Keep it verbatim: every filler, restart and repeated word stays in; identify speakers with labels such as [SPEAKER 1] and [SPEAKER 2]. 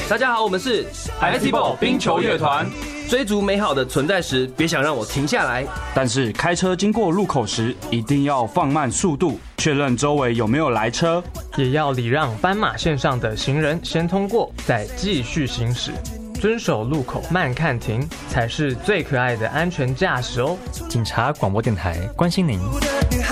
[SPEAKER 1] 大家好，我们是
[SPEAKER 2] Festival 冰球乐团。
[SPEAKER 1] 追逐美好的存在时，别想让我停下来。
[SPEAKER 2] 但是开车经过路口时，一定要放慢速度，确认周围有没有来车，
[SPEAKER 3] 也要礼让斑马线上的行人先通过，再继续行驶。遵守路口慢看停，才是最可爱的安全驾驶哦。
[SPEAKER 4] 警察广播电台关心您。